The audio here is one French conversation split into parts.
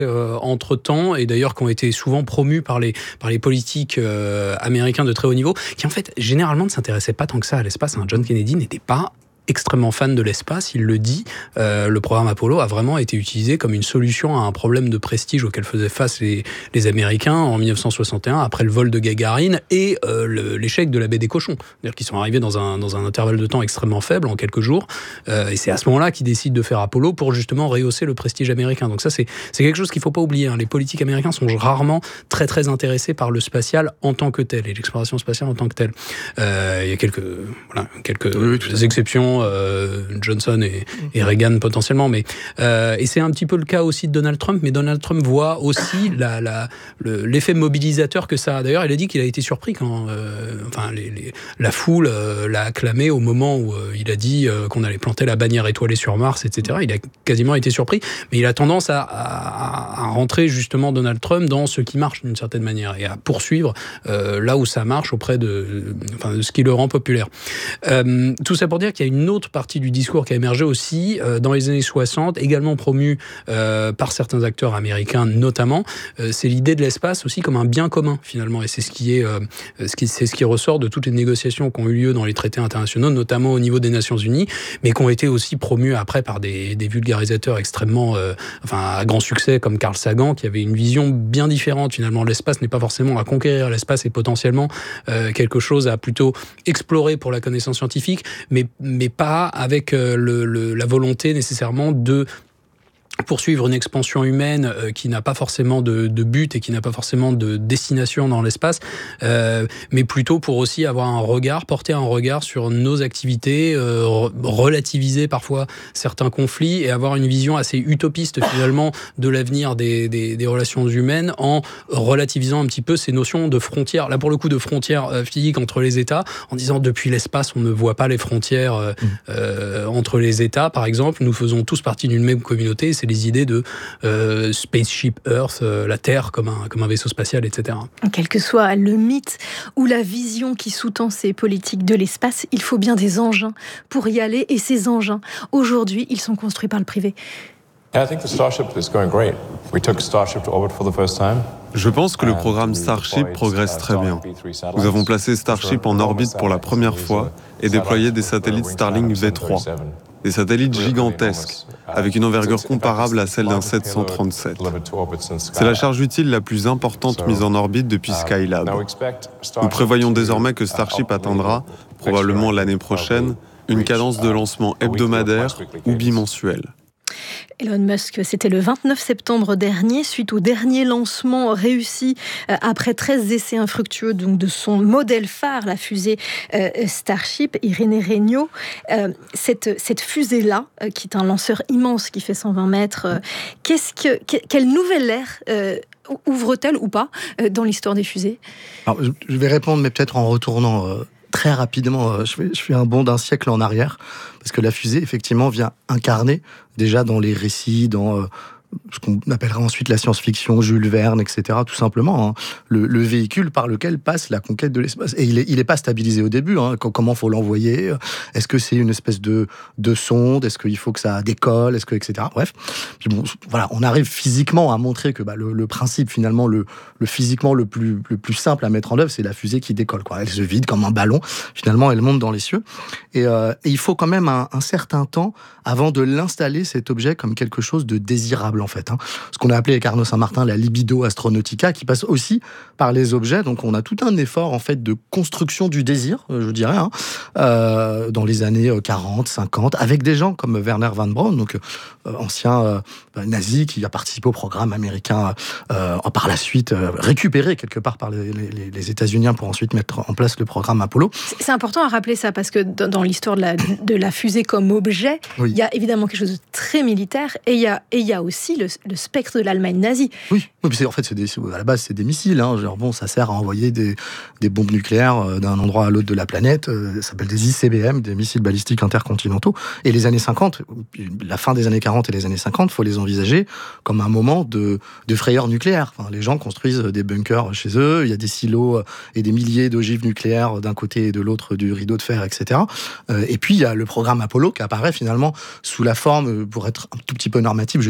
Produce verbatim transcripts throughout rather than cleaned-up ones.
Euh, entre-temps, et d'ailleurs qui ont été souvent promus par les, par les politiques euh, américains de très haut niveau, qui en fait, généralement, ne s'intéressaient pas tant que ça à l'espace. Hein. John Kennedy n'était pas extrêmement fan de l'espace, il le dit, euh, le programme Apollo a vraiment été utilisé comme une solution à un problème de prestige auquel faisaient face les, les Américains en dix-neuf cent soixante et un, après le vol de Gagarine et euh, le, l'échec de la baie des Cochons. C'est-à-dire qu'ils sont arrivés dans un, dans un intervalle de temps extrêmement faible, en quelques jours, euh, et c'est à ce moment-là qu'ils décident de faire Apollo pour justement rehausser le prestige américain. Donc ça, c'est, c'est quelque chose qu'il ne faut pas oublier. Hein. Les politiques américains sont rarement très très intéressés par le spatial en tant que tel, et l'exploration spatiale en tant que telle. Euh, il y a quelques, voilà, quelques oui, oui, exceptions, Euh, Johnson et, et Reagan potentiellement, mais euh, et c'est un petit peu le cas aussi de Donald Trump, mais Donald Trump voit aussi la, la, le, l'effet mobilisateur que ça a. D'ailleurs, il a dit qu'il a été surpris quand euh, enfin, les, les, la foule euh, l'a acclamé au moment où euh, il a dit euh, qu'on allait planter la bannière étoilée sur Mars, et cetera. Il a quasiment été surpris, mais il a tendance à, à, à rentrer justement Donald Trump dans ce qui marche d'une certaine manière et à poursuivre euh, là où ça marche auprès de, enfin, de ce qui le rend populaire. Euh, tout ça pour dire qu'il y a une autre partie du discours qui a émergé aussi euh, dans les années soixante, également promue euh, par certains acteurs américains notamment, euh, c'est l'idée de l'espace aussi comme un bien commun finalement, et c'est ce qui est, euh, ce qui, c'est ce qui ressort de toutes les négociations qui ont eu lieu dans les traités internationaux, notamment au niveau des Nations Unies, mais qui ont été aussi promues après par des, des vulgarisateurs extrêmement, euh, enfin à grand succès comme Carl Sagan, qui avait une vision bien différente finalement. L'espace n'est pas forcément à conquérir, l'espace est potentiellement euh, quelque chose à plutôt explorer pour la connaissance scientifique, mais mais pas avec euh, le, le, la volonté nécessairement de poursuivre une expansion humaine euh, qui n'a pas forcément de, de but et qui n'a pas forcément de destination dans l'espace, euh, mais plutôt pour aussi avoir un regard, porter un regard sur nos activités, euh, relativiser parfois certains conflits et avoir une vision assez utopiste finalement de l'avenir des, des, des relations humaines en relativisant un petit peu ces notions de frontières, là pour le coup de frontières euh, physiques entre les États, en disant depuis l'espace on ne voit pas les frontières euh, euh, entre les États par exemple, nous faisons tous partie d'une même communauté, c'est les idées de euh, Spaceship Earth, euh, la Terre comme un, comme un vaisseau spatial, et cetera. Quel que soit le mythe ou la vision qui sous-tend ces politiques de l'espace, il faut bien des engins pour y aller, et ces engins, aujourd'hui, ils sont construits par le privé. Je pense que le programme Starship progresse très bien. Nous avons placé Starship en orbite pour la première fois et déployé des satellites Starlink V trois. Des satellites gigantesques, avec une envergure comparable à celle d'un sept cent trente-sept. C'est la charge utile la plus importante mise en orbite depuis Skylab. Nous prévoyons désormais que Starship atteindra, probablement l'année prochaine, une cadence de lancement hebdomadaire ou bimensuelle. Elon Musk, c'était le vingt-neuf septembre dernier, suite au dernier lancement réussi euh, après treize essais infructueux donc de son modèle phare, la fusée euh, Starship, Irénée Regnault. Euh, cette, cette fusée-là, euh, qui est un lanceur immense qui fait cent vingt mètres, euh, qu'est-ce que, que, quelle nouvelle ère euh, ouvre-t-elle ou pas euh, dans l'histoire des fusées ? Alors, je vais répondre, mais peut-être en retournant... Euh... Très rapidement, je fais, je fais un bond d'un siècle en arrière, parce que la fusée, effectivement, vient incarner, déjà dans les récits, dans euh, ce qu'on appellera ensuite la science-fiction, Jules Verne, et cetera, tout simplement, hein, le, le véhicule par lequel passe la conquête de l'espace. Et il n'est il est pas stabilisé au début, hein, comment faut l'envoyer, est-ce que c'est une espèce de, de sonde, est-ce qu'il faut que ça décolle, est-ce que, et cetera. Bref, puis bon, voilà, on arrive physiquement à montrer que bah, le, le principe, finalement, le, le physiquement le plus, le plus simple à mettre en œuvre, c'est la fusée qui décolle, quoi. Elle se vide comme un ballon, finalement, elle monte dans les cieux. Et, euh, et il faut quand même un, un certain temps avant de l'installer, cet objet, comme quelque chose de désirable, en fait. Hein. Ce qu'on a appelé avec Arnaud Saint-Martin la libido astronautica, qui passe aussi par les objets. Donc on a tout un effort, en fait, de construction du désir, je dirais, hein, euh, dans les années quarante, cinquante, avec des gens comme Werner von Braun, donc euh, ancien euh, nazi qui a participé au programme américain, euh, par la suite euh, récupéré quelque part par les, les, les États-Unis pour ensuite mettre en place le programme Apollo. C'est important à rappeler ça, parce que dans, dans l'histoire de la, de la fusée comme objet, oui. Il y a évidemment quelque chose de très militaire, et il y a, et il y a aussi le, le spectre de l'Allemagne nazie. Oui, oui mais c'est, en fait, c'est des, à la base, c'est des missiles. Hein. Genre, bon, ça sert à envoyer des, des bombes nucléaires d'un endroit à l'autre de la planète. Ça s'appelle des I C B M, des missiles balistiques intercontinentaux. Et les années cinquante, la fin des années quarante et les années cinquante, il faut les envisager comme un moment de, de frayeur nucléaire. Enfin, les gens construisent des bunkers chez eux, il y a des silos et des milliers d'ogives nucléaires d'un côté et de l'autre du rideau de fer, et cetera. Et puis, il y a le programme Apollo qui apparaît finalement sous la forme, pour être un tout petit peu normative, je dirais, d'une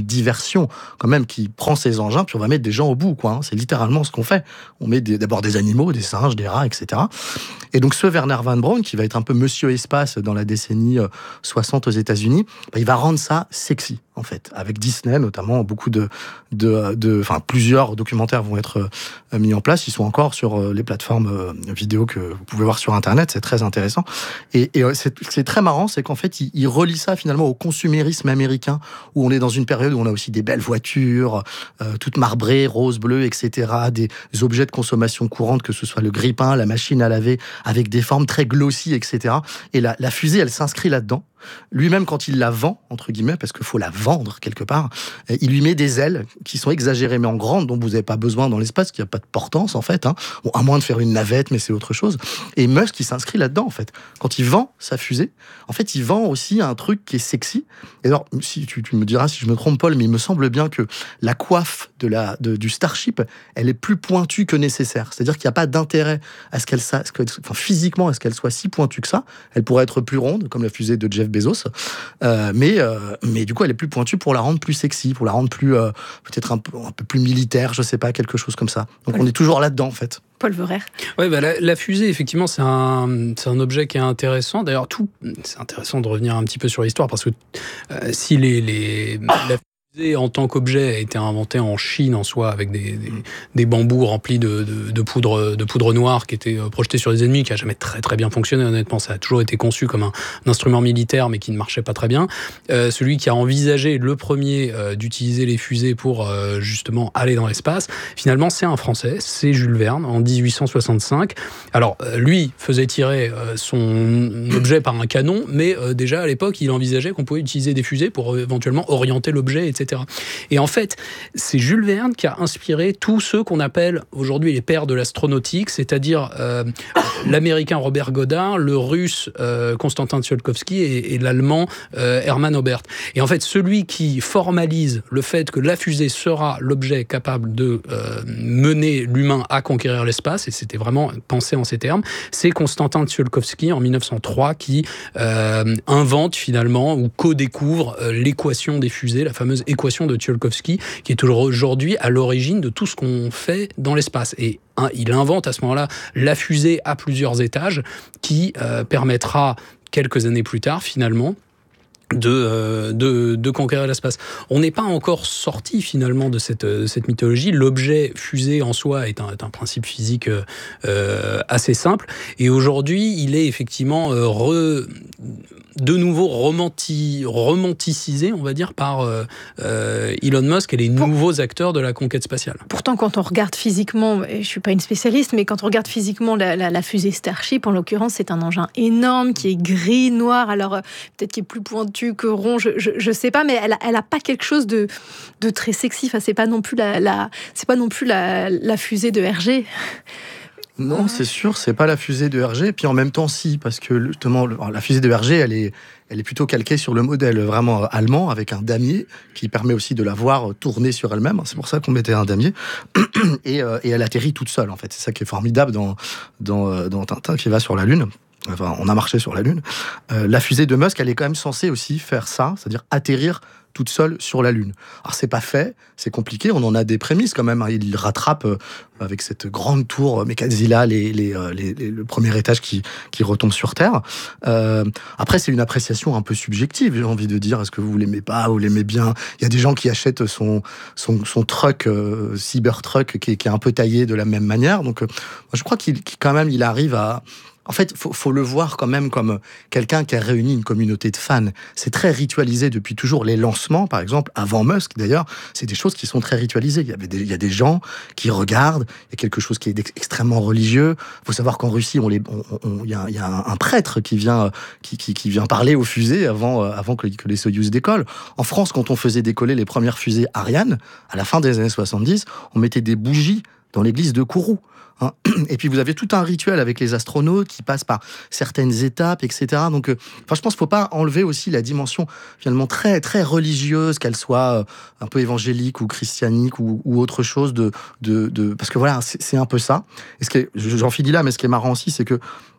diversion quand même qui prend ces engins, puis on va mettre des gens au bout, quoi. Hein. C'est littéralement ce qu'on fait. On met des, d'abord des animaux, des singes, des rats, et cetera. Et donc ce Wernher von Braun, qui va être un peu Monsieur Espace dans la décennie soixante aux États-Unis, bah, il va rendre ça sexy, en fait, avec Disney notamment. Beaucoup de, de, de, enfin plusieurs documentaires vont être euh, mis en place. Ils sont encore sur euh, les plateformes euh, vidéo que vous pouvez voir sur Internet. C'est très intéressant. Et, et euh, c'est, c'est très marrant, c'est qu'en fait, il, il relie ça finalement au consumérisme américain, où on est dans une période où on a aussi des belles voitures, euh, toutes marbrées, roses, bleues, et cetera. Des objets de consommation courante, que ce soit le grille-pain, la machine à laver, avec des formes très glossy, et cetera. Et la, la fusée, elle s'inscrit là-dedans. Lui-même, quand il la vend, entre guillemets, parce qu'il faut la vendre quelque part, il lui met des ailes qui sont exagérées, mais en grande, dont vous n'avez pas besoin dans l'espace, qu'il n'y a pas de portance, en fait. Hein. Bon, à moins de faire une navette, mais c'est autre chose. Et Musk, il s'inscrit là-dedans, en fait. Quand il vend sa fusée, en fait, il vend aussi un truc qui est sexy. Et alors, si tu, tu me diras si je me trompe, Paul, mais il me semble bien que la coiffe de la, de, du Starship, elle est plus pointue que nécessaire. C'est-à-dire qu'il n'y a pas d'intérêt à ce qu'elle, à ce qu'elle, enfin, physiquement, à ce qu'elle soit si pointue que ça. Elle pourrait être plus ronde, comme la fusée de Jeff Bezos, euh, mais, euh, mais du coup elle est plus pointue pour la rendre plus sexy, pour la rendre plus, euh, peut-être un peu, un peu plus militaire, je sais pas, quelque chose comme ça. Donc ouais. On est toujours là-dedans en fait. Paul Wörer. Ouais, bah, la, la fusée, effectivement, c'est un, c'est un objet qui est intéressant. D'ailleurs, tout, c'est intéressant de revenir un petit peu sur l'histoire, parce que euh, si les, les, la fusée en tant qu'objet a été inventée en Chine en soi, avec des, des, des bambous remplis de, de, de, poudre, de poudre noire qui était projetée sur les ennemis, qui n'a jamais très très bien fonctionné, honnêtement. Ça a toujours été conçu comme un, un instrument militaire, mais qui ne marchait pas très bien. Euh, celui qui a envisagé le premier euh, d'utiliser les fusées pour euh, justement aller dans l'espace, finalement, c'est un Français, c'est Jules Verne, en dix-huit cent soixante-cinq. Alors, euh, lui faisait tirer euh, son objet par un canon, mais euh, déjà à l'époque, il envisageait qu'on pouvait utiliser des fusées pour euh, éventuellement orienter l'objet, et cetera. Et en fait, c'est Jules Verne qui a inspiré tous ceux qu'on appelle aujourd'hui les pères de l'astronautique, c'est-à-dire euh, l'américain Robert Goddard, le russe euh, Konstantin Tsiolkovsky et, et l'allemand euh, Hermann Oberth. Et en fait, celui qui formalise le fait que la fusée sera l'objet capable de euh, mener l'humain à conquérir l'espace, et c'était vraiment pensé en ces termes, c'est Konstantin Tsiolkovsky en mille neuf cent trois qui euh, invente finalement ou co-découvre euh, l'équation des fusées, la fameuse équation de Tsiolkovsky, qui est toujours aujourd'hui à l'origine de tout ce qu'on fait dans l'espace. Et hein, il invente à ce moment-là la fusée à plusieurs étages qui euh, permettra quelques années plus tard finalement de, euh, de, de conquérir l'espace. On n'est pas encore sorti finalement de cette, de cette mythologie. L'objet fusée en soi est un, est un principe physique euh, assez simple, et aujourd'hui il est effectivement euh, re, de nouveau romanti, romanticisé, on va dire, par euh, euh, Elon Musk et les Pour... nouveaux acteurs de la conquête spatiale. Pourtant, quand on regarde physiquement, je ne suis pas une spécialiste, mais quand on regarde physiquement la, la, la fusée Starship, en l'occurrence, c'est un engin énorme qui est gris, noir, alors euh, peut-être qu'il est plus pointu que rond, je ne sais pas, mais elle n'a elle a pas quelque chose de, de très sexy. Enfin, c'est pas non plus la, la, c'est pas non plus la, la fusée de Hergé. Non, c'est sûr, c'est pas la fusée de Hergé. Puis en même temps, si, parce que justement, la fusée de Hergé, elle est, elle est plutôt calquée sur le modèle vraiment allemand, avec un damier qui permet aussi de la voir tourner sur elle-même. C'est pour ça qu'on mettait un damier. Et, euh, et elle atterrit toute seule, en fait. C'est ça qui est formidable dans, dans, dans Tintin, qui va sur la Lune. Enfin, on a marché sur la Lune. Euh, la fusée de Musk, elle est quand même censée aussi faire ça, c'est-à-dire atterrir toute seule sur la Lune. Alors, c'est pas fait, c'est compliqué, on en a des prémices quand même. Hein. Il rattrape euh, avec cette grande tour Mekazila les, les, les, les, le premier étage qui, qui retombe sur Terre. Euh, après, c'est une appréciation un peu subjective, j'ai envie de dire. Est-ce que vous l'aimez pas, vous l'aimez bien? Il y a des gens qui achètent son, son, son truck, euh, Cybertruck, qui est, qui est un peu taillé de la même manière. Donc, euh, je crois qu'il, qu'il, quand même, il arrive à... En fait, il faut, faut le voir quand même comme quelqu'un qui a réuni une communauté de fans. C'est très ritualisé depuis toujours. Les lancements, par exemple, avant Musk d'ailleurs, c'est des choses qui sont très ritualisées. Il y, avait des, il y a des gens qui regardent, il y a quelque chose qui est extrêmement religieux. Il faut savoir qu'en Russie, on les, on, on, il y a, il y a un, un prêtre qui vient, qui, qui, qui vient parler aux fusées avant, avant que, que les Soyouz décollent. En France, quand on faisait décoller les premières fusées Ariane, à la fin des années soixante-dix, on mettait des bougies dans l'église de Kourou. Hein. Et puis vous avez tout un rituel avec les astronautes qui passent par certaines étapes, et cetera. Donc, euh, enfin, je pense qu'il ne faut pas enlever aussi la dimension finalement très très religieuse, qu'elle soit euh, un peu évangélique ou christianique ou, ou autre chose de, de, de parce que voilà, c'est, c'est un peu ça. Et ce qui est, j'en finis là, mais ce qui est marrant aussi, c'est que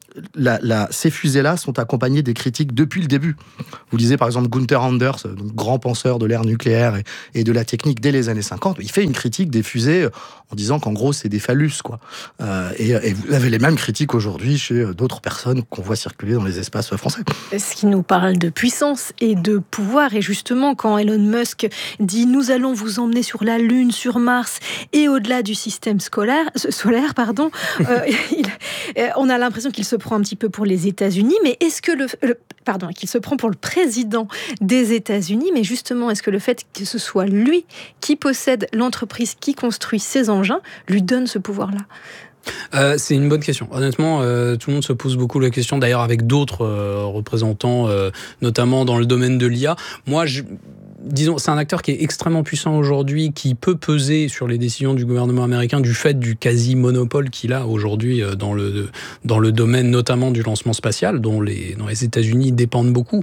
la, la, ces fusées-là sont accompagnées des critiques depuis le début. Vous lisez par exemple Gunther Anders, donc grand penseur de l'ère nucléaire et, et de la technique dès les années cinquante, il fait une critique des fusées en disant qu'en gros c'est des phallus, quoi. Euh, et, et vous avez les mêmes critiques aujourd'hui chez d'autres personnes qu'on voit circuler dans les espaces français. Ce qui nous parle de puissance et de pouvoir, et justement quand Elon Musk dit « nous allons vous emmener sur la Lune, sur Mars et au-delà du système scolaire, solaire », pardon, euh, il, on a l'impression qu'il se prend un petit peu pour les États-Unis, mais est-ce que le, le pardon, qu'il se prend pour le président des États-Unis, mais justement, est-ce que le fait que ce soit lui qui possède l'entreprise qui construit ces engins lui donne ce pouvoir-là ? Euh, c'est une bonne question. Honnêtement, euh, tout le monde se pose beaucoup la question, d'ailleurs avec d'autres euh, représentants, euh, notamment dans le domaine de l'I A. Moi, je... disons, c'est un acteur qui est extrêmement puissant aujourd'hui, qui peut peser sur les décisions du gouvernement américain du fait du quasi-monopole qu'il a aujourd'hui dans le, dans le domaine notamment du lancement spatial, dont les, dont les États-Unis dépendent beaucoup,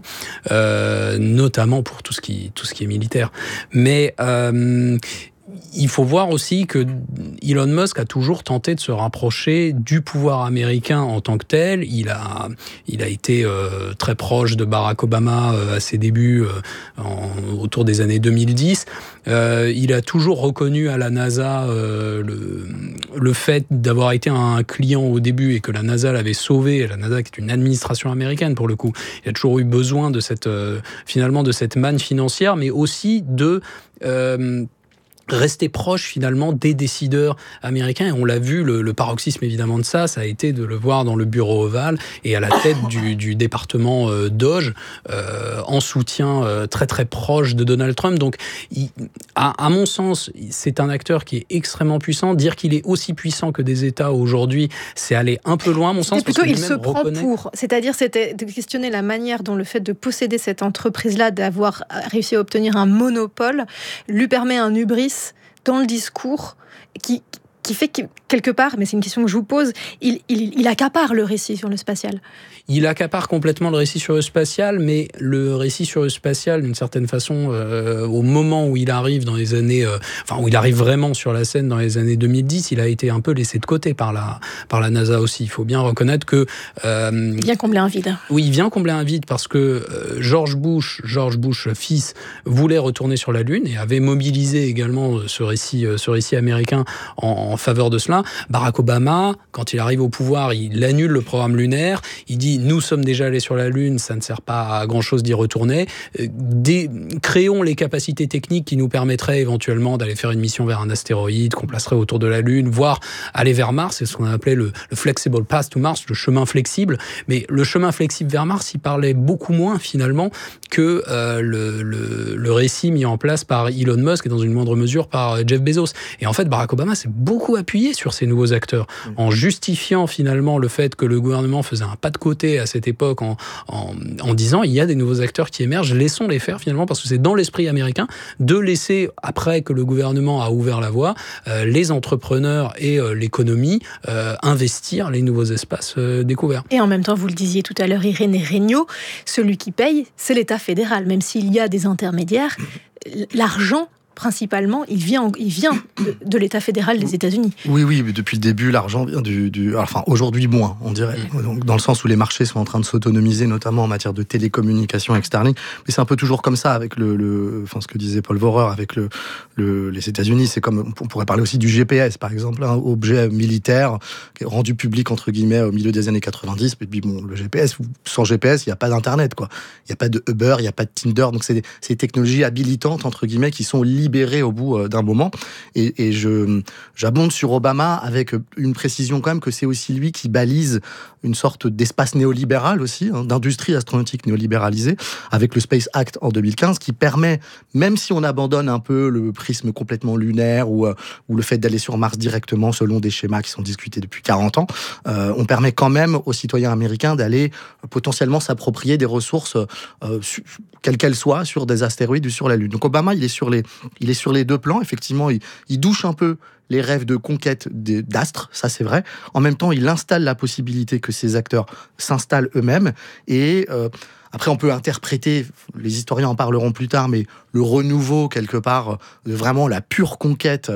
euh, notamment pour tout ce qui, tout ce qui est militaire. Mais... Euh, il faut voir aussi que Elon Musk a toujours tenté de se rapprocher du pouvoir américain en tant que tel. Il a, il a été euh, très proche de Barack Obama euh, à ses débuts, euh, en, autour des années deux mille dix. Euh, il a toujours reconnu à la NASA euh, le, le fait d'avoir été un client au début et que la NASA l'avait sauvé. La NASA qui est une administration américaine pour le coup. Il a toujours eu besoin de cette, euh, finalement de cette manne financière, mais aussi de... Euh, rester proche finalement des décideurs américains, et on l'a vu, le, le paroxysme évidemment de ça, ça a été de le voir dans le bureau ovale et à la tête du, du département euh, Doge, euh, en soutien euh, très très proche de Donald Trump. Donc il, à, à mon sens, c'est un acteur qui est extrêmement puissant. Dire qu'il est aussi puissant que des États aujourd'hui, c'est aller un peu loin à mon sens. Plutôt parce que il se prend reconnaît... pour, c'est-à-dire c'était de questionner la manière dont le fait de posséder cette entreprise-là, d'avoir réussi à obtenir un monopole, lui permet un hubris dans le discours qui, qui fait que, quelque part, mais c'est une question que je vous pose, il, il, il accapare le récit sur le spatial. Il accapare complètement le récit sur le spatial, mais le récit sur le spatial, d'une certaine façon, euh, au moment où il arrive dans les années... Euh, enfin, où il arrive vraiment sur la scène dans les années deux mille dix, il a été un peu laissé de côté par la, par la NASA aussi. Il faut bien reconnaître que... Euh, il vient combler un vide. Oui, il vient combler un vide parce que euh, George Bush, George Bush fils, voulait retourner sur la Lune et avait mobilisé également ce récit, ce récit américain en, en faveur de cela. Barack Obama, quand il arrive au pouvoir, il annule le programme lunaire, il dit nous sommes déjà allés sur la Lune, ça ne sert pas à grand-chose d'y retourner. Des, créons les capacités techniques qui nous permettraient éventuellement d'aller faire une mission vers un astéroïde qu'on placerait autour de la Lune, voire aller vers Mars. C'est ce qu'on a appelé le, le flexible path to Mars, le chemin flexible. Mais le chemin flexible vers Mars, il parlait beaucoup moins finalement que euh, le, le, le récit mis en place par Elon Musk et dans une moindre mesure par Jeff Bezos. Et en fait, Barack Obama s'est beaucoup appuyé sur ces nouveaux acteurs, en justifiant finalement le fait que le gouvernement faisait un pas de côté à cette époque en, en, en disant il y a des nouveaux acteurs qui émergent, laissons les faire finalement, parce que c'est dans l'esprit américain de laisser, après que le gouvernement a ouvert la voie, euh, les entrepreneurs et euh, l'économie euh, investir les nouveaux espaces euh, découverts. Et en même temps, vous le disiez tout à l'heure, Irénée Regnault, celui qui paye, c'est l'État fédéral, même s'il y a des intermédiaires, l'argent principalement, il vient, il vient de, de l'État fédéral des États-Unis. Oui, oui, depuis le début, l'argent vient du... du enfin, aujourd'hui, moins, on dirait. Mmh. Donc, dans le sens où les marchés sont en train de s'autonomiser, notamment en matière de télécommunications avec Starlink. Mais c'est un peu toujours comme ça avec le... le enfin, ce que disait Paul Vorer avec le, le, les États-Unis. C'est comme... On pourrait parler aussi du G P S, par exemple, un objet militaire qui est rendu public, entre guillemets, au milieu des années quatre-vingt-dix. Et puis, bon, le G P S, sans G P S, il n'y a pas d'Internet, quoi. Il n'y a pas de Uber, il n'y a pas de Tinder. Donc, c'est des, c'est des technologies habilitantes, entre guillemets, qui sont libéré au bout d'un moment. Et, et je, j'abonde sur Obama avec une précision quand même que c'est aussi lui qui balise une sorte d'espace néolibéral aussi, hein, d'industrie astronautique néolibéralisée, avec le Space Act en deux mille quinze, qui permet, même si on abandonne un peu le prisme complètement lunaire ou, ou le fait d'aller sur Mars directement selon des schémas qui sont discutés depuis quarante ans, euh, on permet quand même aux citoyens américains d'aller potentiellement s'approprier des ressources, euh, su, quelles qu'elles soient, sur des astéroïdes ou sur la Lune. Donc Obama, il est sur les, il est sur les deux plans. Effectivement, il, il douche un peu les rêves de conquête d'astres, ça c'est vrai. En même temps, il installe la possibilité que ces acteurs s'installent eux-mêmes. Et euh, après, on peut interpréter, les historiens en parleront plus tard, mais le renouveau, quelque part, de vraiment la pure conquête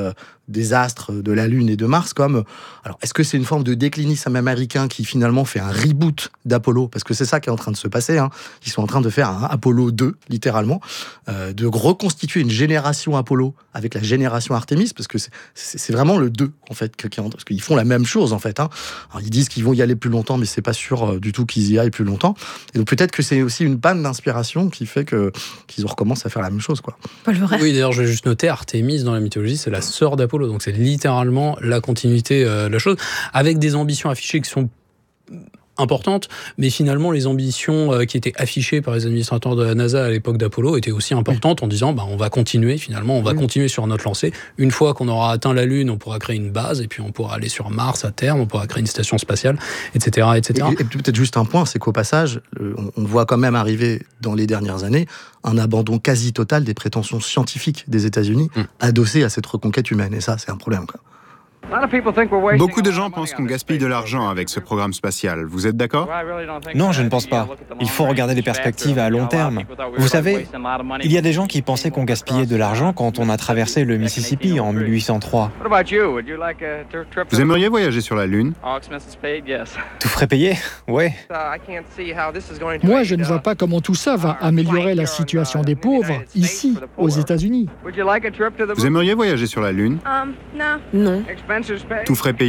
des astres de la Lune et de Mars comme... Alors, est-ce que c'est une forme de déclinisme américain qui finalement fait un reboot d'Apollo? Parce que c'est ça qui est en train de se passer. Hein. Ils sont en train de faire un Apollo deux, littéralement, euh, de reconstituer une génération Apollo avec la génération Artemis, parce que c'est, c'est, c'est vraiment le deux, en fait, que, qui, parce qu'ils font la même chose, en fait. Hein. Alors, ils disent qu'ils vont y aller plus longtemps, mais c'est pas sûr euh, du tout qu'ils y aillent plus longtemps. Et donc, peut-être que c'est aussi une panne d'inspiration qui fait que, qu'ils recommencent à faire la même chose, quoi. Paul Vorer. Oui, d'ailleurs, je vais juste noter, Artemis, dans la mythologie, c'est la sœur d'Apollo. Donc, c'est littéralement la continuité euh, de la chose, avec des ambitions affichées qui sont importantes, mais finalement, les ambitions euh, qui étaient affichées par les administrateurs de la NASA à l'époque d'Apollo étaient aussi importantes, oui. en disant, bah, on va continuer, finalement, on va oui. continuer sur notre lancée. Une fois qu'on aura atteint la Lune, on pourra créer une base, et puis on pourra aller sur Mars à terme, on pourra créer une station spatiale, et cetera, et cetera. Et, et peut-être juste un point, c'est qu'au passage, on, on voit quand même arriver, dans les dernières années, un abandon quasi total des prétentions scientifiques des États-Unis, hum. adossées à cette reconquête humaine, et ça, c'est un problème, quoi. Beaucoup de gens pensent qu'on gaspille de l'argent avec ce programme spatial. Vous êtes d'accord ? Non, je ne pense pas. Il faut regarder les perspectives à long terme. Vous savez, il y a des gens qui pensaient qu'on gaspillait de l'argent quand on a traversé le Mississippi en mille huit cent trois. Vous aimeriez voyager sur la Lune ? Tout frais payé ? Ouais. Moi, je ne vois pas comment tout ça va améliorer la situation des pauvres ici, aux États-Unis. Vous aimeriez voyager sur la Lune ? Non. Tout frais payé ?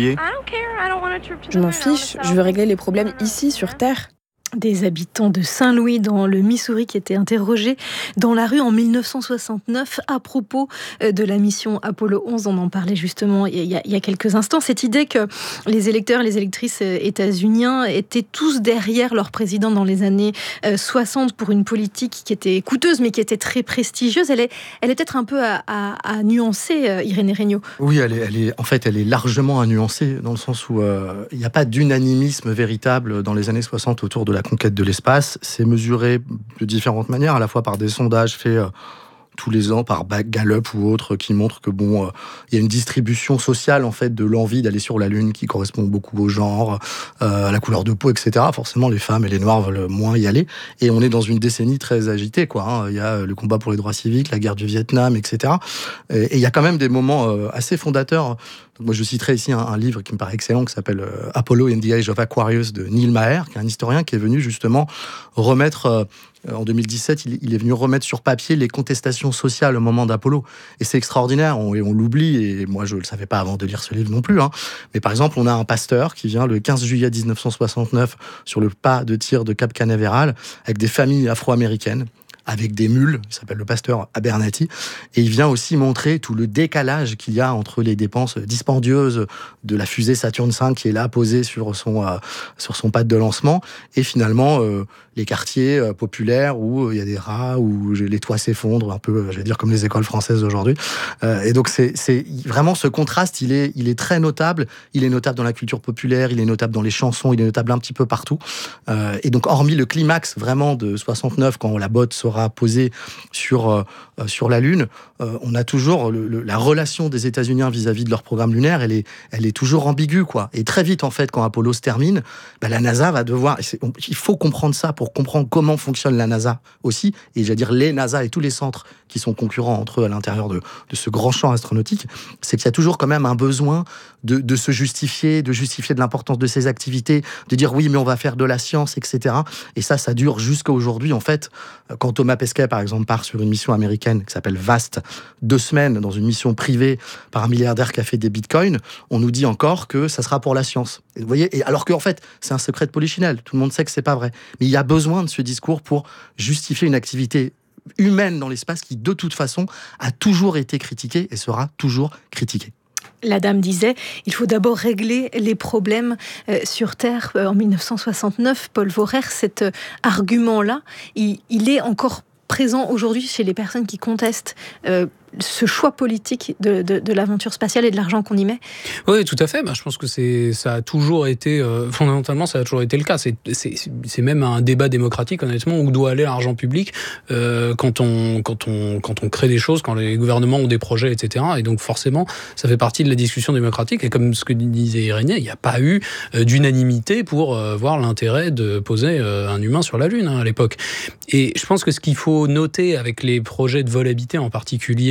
Je m'en fiche, je veux régler les problèmes ici, sur Terre. Des habitants de Saint-Louis dans le Missouri qui étaient interrogés dans la rue en mille neuf cent soixante-neuf à propos de la mission Apollo onze. On en parlait justement il y a, il y a quelques instants. Cette idée que les électeurs et les électrices états-uniens étaient tous derrière leur président dans les années soixante pour une politique qui était coûteuse mais qui était très prestigieuse, elle est, elle est peut-être un peu à, à, à nuancer, Irénée Regnault. Oui, elle est, elle est, en fait, elle est largement à nuancer dans le sens où euh, il n'y a pas d'unanimisme véritable dans les années soixante autour de la conquête de l'espace. C'est mesuré de différentes manières, à la fois par des sondages faits euh, tous les ans par Gallup ou autres qui montrent que bon, euh, il y a une distribution sociale en fait de l'envie d'aller sur la Lune qui correspond beaucoup au genre, euh, à la couleur de peau, et cetera. Forcément, les femmes et les Noirs veulent moins y aller. Et on est dans une décennie très agitée, quoi. Hein. Il y a le combat pour les droits civiques, la guerre du Vietnam, et cetera. Et, et il y a quand même des moments euh, assez fondateurs. Donc moi, je citerai ici un, un livre qui me paraît excellent qui s'appelle euh, Apollo in the Age of Aquarius de Neil Maher, qui est un historien qui est venu justement remettre euh, en deux mille dix-sept, il, il est venu remettre sur papier les contestations sociales au moment d'Apollo. Et c'est extraordinaire, on, et on l'oublie, et moi je ne le savais pas avant de lire ce livre non plus. Hein. Mais par exemple, on a un pasteur qui vient le quinze juillet dix-neuf cent soixante-neuf sur le pas de tir de Cap Canaveral avec des familles afro-américaines, avec des mules, il s'appelle le pasteur Abernathy, et il vient aussi montrer tout le décalage qu'il y a entre les dépenses dispendieuses de la fusée Saturne cinq qui est là posée sur son, euh, sur son pad de lancement, et finalement euh, les quartiers euh, populaires où il y a des rats, où les toits s'effondrent, un peu, je vais dire, comme les écoles françaises d'aujourd'hui. Euh, et donc c'est, c'est vraiment ce contraste, il est, il est très notable, il est notable dans la culture populaire, il est notable dans les chansons, il est notable un petit peu partout. Euh, et donc hormis le climax vraiment de soixante-neuf, quand la botte sera posée sur, euh, sur la Lune, euh, on a toujours le, le, la relation des États-Unis vis-à-vis de leur programme lunaire, elle est, elle est toujours ambiguë, quoi. Et très vite, en fait, quand Apollo se termine, bah, la NASA va devoir... On, il faut comprendre ça pour comprendre comment fonctionne la NASA aussi, et j'allais dire les NASA et tous les centres qui sont concurrents entre eux à l'intérieur de, de ce grand champ astronautique, c'est qu'il y a toujours quand même un besoin de, de se justifier, de justifier de l'importance de ces activités, de dire oui, mais on va faire de la science, et cetera. Et ça, ça dure jusqu'à aujourd'hui, en fait. Quand Thomas Pesquet, par exemple, part sur une mission américaine qui s'appelle VAST, deux semaines dans une mission privée par un milliardaire qui a fait des bitcoins, on nous dit encore que ça sera pour la science. Et vous voyez, et alors qu'en fait, c'est un secret de polichinelle. Tout le monde sait que c'est pas vrai. Mais il y a besoin de ce discours pour justifier une activité humaine dans l'espace qui, de toute façon, a toujours été critiquée et sera toujours critiquée. La dame disait, il faut d'abord régler les problèmes euh, sur Terre. Euh, en mille neuf cent soixante-neuf, Paul Vorer, cet euh, argument-là, il, il est encore présent aujourd'hui chez les personnes qui contestent euh, ce choix politique de, de, de l'aventure spatiale et de l'argent qu'on y met. Oui, tout à fait. Bah, je pense que c'est, ça a toujours été, euh, fondamentalement, ça a toujours été le cas. C'est, c'est, c'est même un débat démocratique, honnêtement, où doit aller l'argent public euh, quand, on, quand, on, quand on crée des choses, quand les gouvernements ont des projets, et cetera. Et donc, forcément, ça fait partie de la discussion démocratique. Et comme ce que disait Irénée, il n'y a pas eu euh, d'unanimité pour euh, voir l'intérêt de poser euh, un humain sur la Lune hein, à l'époque. Et je pense que ce qu'il faut noter avec les projets de vol habité en particulier,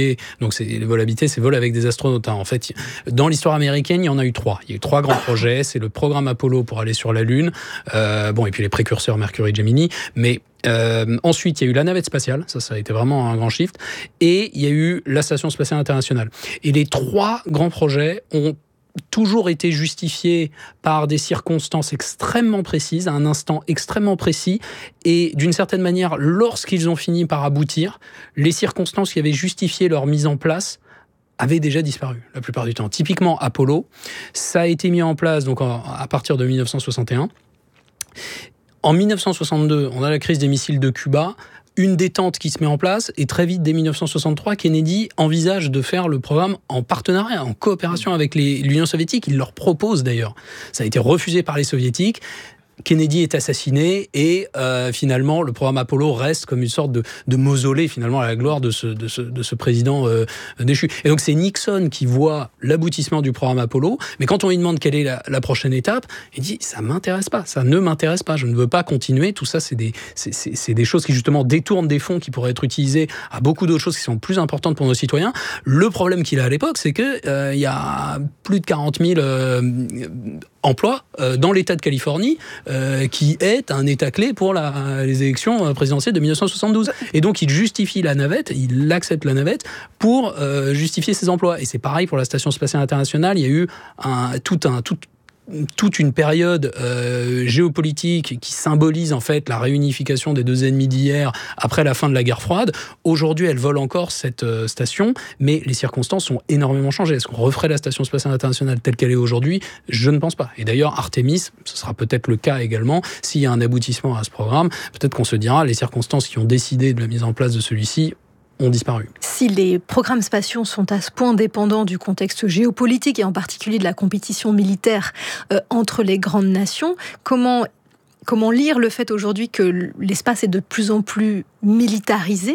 habité. Donc c'est, les vols habités, c'est vols avec des astronautes. Hein. En fait, dans l'histoire américaine, il y en a eu trois. Il y a eu trois grands projets. C'est le programme Apollo pour aller sur la Lune. Euh, bon, et puis les précurseurs Mercury, Gemini. Mais Euh, ensuite, il y a eu la navette spatiale, ça, ça a été vraiment un grand shift, et il y a eu la Station spatiale internationale. Et les trois grands projets ont toujours été justifiés par des circonstances extrêmement précises, à un instant extrêmement précis, et d'une certaine manière, lorsqu'ils ont fini par aboutir, les circonstances qui avaient justifié leur mise en place avaient déjà disparu, la plupart du temps. Typiquement, Apollo, ça a été mis en place donc, à partir de dix-neuf cent soixante et un. En dix-neuf cent soixante-deux, on a la crise des missiles de Cuba, une détente qui se met en place, et très vite, dès dix-neuf cent soixante-trois, Kennedy envisage de faire le programme en partenariat, en coopération avec les, l'Union soviétique. Il leur propose d'ailleurs. Ça a été refusé par les soviétiques. Kennedy est assassiné et euh, finalement le programme Apollo reste comme une sorte de, de mausolée finalement à la gloire de ce, de ce, de ce président euh, déchu. Et donc c'est Nixon qui voit l'aboutissement du programme Apollo, mais quand on lui demande quelle est la, la prochaine étape, il dit ça m'intéresse pas, ça ne m'intéresse pas, je ne veux pas continuer. Tout ça c'est des, c'est, c'est, c'est des choses qui justement détournent des fonds qui pourraient être utilisés à beaucoup d'autres choses qui sont plus importantes pour nos citoyens. Le problème qu'il a à l'époque, c'est que euh, il y a plus de quarante mille euh, emplois euh, dans l'État de Californie, euh, qui est un État clé pour la, les élections présidentielles de dix-neuf cent soixante-douze. Et donc, il justifie la navette, il accepte la navette pour euh, justifier ses emplois. Et c'est pareil pour la Station spatiale internationale. Il y a eu un, tout un... Tout, toute une période euh, géopolitique qui symbolise en fait la réunification des deux ennemis d'hier après la fin de la guerre froide. Aujourd'hui, elle vole encore cette euh, station, mais les circonstances ont énormément changé. Est-ce qu'on referait la Station spatiale internationale telle qu'elle est aujourd'hui ? Je ne pense pas. Et d'ailleurs, Artemis, ce sera peut-être le cas également, s'il y a un aboutissement à ce programme, peut-être qu'on se dira les circonstances qui ont décidé de la mise en place de celui-ci ont disparu. Si les programmes spatiaux sont à ce point dépendants du contexte géopolitique et en particulier de la compétition militaire euh, entre les grandes nations, comment, comment lire le fait aujourd'hui que l'espace est de plus en plus militarisé ?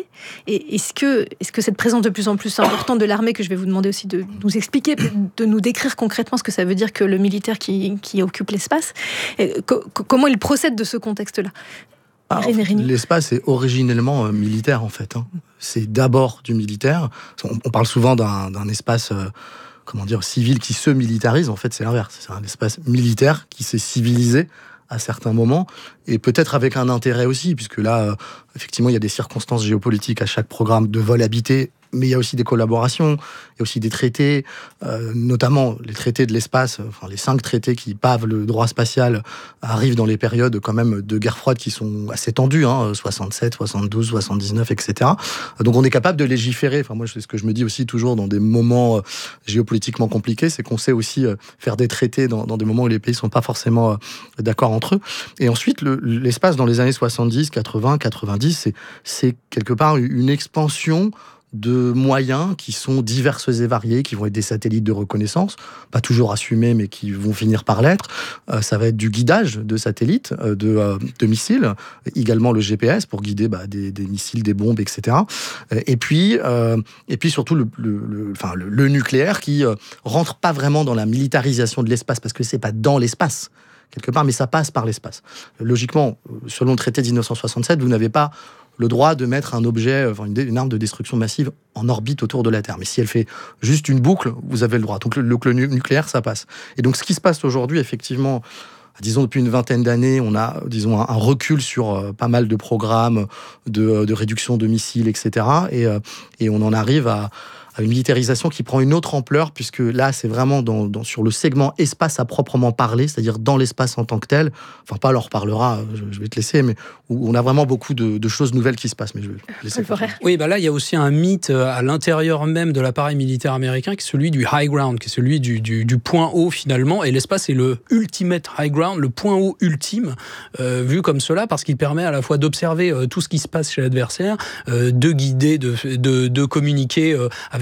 Et est-ce que, est-ce que cette présence de plus en plus importante de l'armée, que je vais vous demander aussi de nous expliquer, de nous décrire concrètement ce que ça veut dire que le militaire qui, qui occupe l'espace, et, co- comment il procède de ce contexte-là ? Ah, l'espace est originellement euh, militaire en fait. Hein. C'est d'abord du militaire. On, on parle souvent d'un, d'un espace, euh, comment dire, civil qui se militarise. En fait, c'est l'inverse. C'est un espace militaire qui s'est civilisé à certains moments, et peut-être avec un intérêt aussi, puisque là, euh, effectivement, il y a des circonstances géopolitiques à chaque programme de vol habité, mais il y a aussi des collaborations, il y a aussi des traités, euh, notamment les traités de l'espace, enfin les cinq traités qui pavent le droit spatial arrivent dans les périodes quand même de guerre froide qui sont assez tendues, hein, soixante-sept, soixante-douze, soixante-dix-neuf, et cetera. Donc on est capable de légiférer. Enfin moi, c'est ce que je me dis aussi toujours dans des moments géopolitiquement compliqués, c'est qu'on sait aussi faire des traités dans, dans des moments où les pays sont pas forcément d'accord entre eux. Et ensuite, le, l'espace dans les années soixante-dix, quatre-vingts, quatre-vingt-dix, c'est, c'est quelque part une expansion de moyens qui sont diverses et variés, qui vont être des satellites de reconnaissance, pas toujours assumés, mais qui vont finir par l'être. Euh, ça va être du guidage de satellites, euh, de, euh, de missiles, également le G P S pour guider bah, des, des missiles, des bombes, et cetera. Et puis, euh, et puis surtout le, le, le, enfin, le, le nucléaire qui euh, rentre pas vraiment dans la militarisation de l'espace, parce que c'est pas dans l'espace, quelque part, mais ça passe par l'espace. Logiquement, selon le traité de dix-neuf cent soixante-sept, vous n'avez pas le droit de mettre un objet, enfin une, une arme de destruction massive en orbite autour de la Terre. Mais si elle fait juste une boucle, vous avez le droit. Donc le, le, le nucléaire, ça passe. Et donc ce qui se passe aujourd'hui, effectivement, disons depuis une vingtaine d'années, on a disons un, un recul sur euh, pas mal de programmes de, de réduction de missiles, et cetera. Et, euh, et on en arrive à à une militarisation qui prend une autre ampleur, puisque là, c'est vraiment dans, dans, sur le segment espace à proprement parler, c'est-à-dire dans l'espace en tant que tel. Enfin, pas, on en reparlera, je, je vais te laisser, mais où on a vraiment beaucoup de, de choses nouvelles qui se passent. Mais je vais laisser oui, bah là, il y a aussi un mythe à l'intérieur même de l'appareil militaire américain, qui est celui du high ground, qui est celui du, du, du point haut, finalement. Et l'espace est le ultimate high ground, le point haut ultime, euh, vu comme cela, parce qu'il permet à la fois d'observer euh, tout ce qui se passe chez l'adversaire, euh, de guider, de, de, de communiquer euh, avec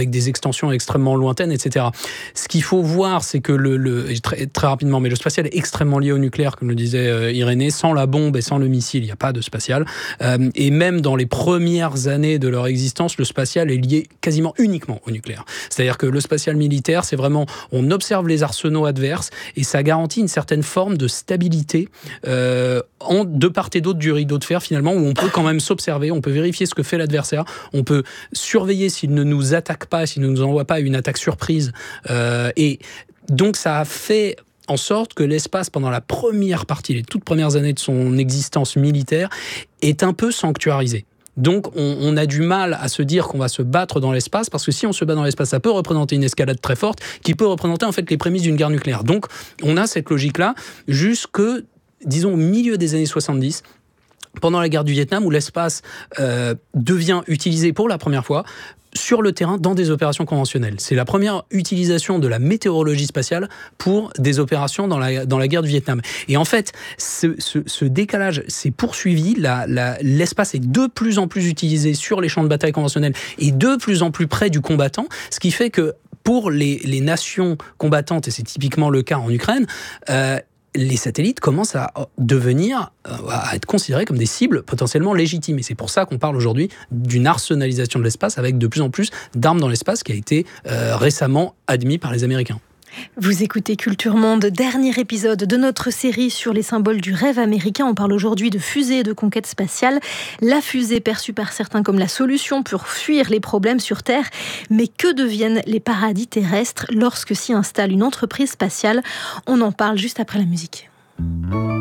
avec des extensions extrêmement lointaines, et cetera. Ce qu'il faut voir, c'est que le, le très, très rapidement, mais le spatial est extrêmement lié au nucléaire, comme le disait euh, Irénée. Sans la bombe et sans le missile, il n'y a pas de spatial. Euh, et même dans les premières années de leur existence, le spatial est lié quasiment uniquement au nucléaire. C'est-à-dire que le spatial militaire, c'est vraiment, on observe les arsenaux adverses et ça garantit une certaine forme de stabilité euh, en, de part et d'autre du rideau de fer, finalement, où on peut quand même s'observer, on peut vérifier ce que fait l'adversaire, on peut surveiller s'il ne nous attaque pas, s'il ne nous envoie pas une attaque surprise. Euh, et donc, ça a fait en sorte que l'espace, pendant la première partie, les toutes premières années de son existence militaire, est un peu sanctuarisé. Donc, on, on a du mal à se dire qu'on va se battre dans l'espace, parce que si on se bat dans l'espace, ça peut représenter une escalade très forte, qui peut représenter en fait les prémices d'une guerre nucléaire. Donc, on a cette logique-là jusque, disons, au milieu des années soixante-dix, pendant la guerre du Vietnam, où l'espace euh, devient utilisé pour la première fois sur le terrain dans des opérations conventionnelles. C'est la première utilisation de la météorologie spatiale pour des opérations dans la, dans la guerre du Vietnam. Et en fait, ce, ce, ce décalage s'est poursuivi. La, la, l'espace est de plus en plus utilisé sur les champs de bataille conventionnels et de plus en plus près du combattant, ce qui fait que pour les, les nations combattantes, et c'est typiquement le cas en Ukraine, euh, les satellites commencent à devenir, à être considérés comme des cibles potentiellement légitimes. Et c'est pour ça qu'on parle aujourd'hui d'une arsenalisation de l'espace avec de plus en plus d'armes dans l'espace qui a été euh, récemment admis par les Américains. Vous écoutez Culture Monde, dernier épisode de notre série sur les symboles du rêve américain. On parle aujourd'hui de fusée et de conquête spatiale. La fusée perçue par certains comme la solution pour fuir les problèmes sur Terre. Mais que deviennent les paradis terrestres lorsque s'y installe une entreprise spatiale ? On en parle juste après la musique.